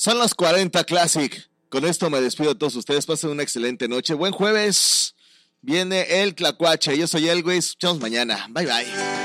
Son los 40 Classic. Con esto me despido de todos ustedes. Pasen una excelente noche. Buen jueves. Viene el Tlacuache. Yo soy el güey. Escuchamos mañana. Bye, bye.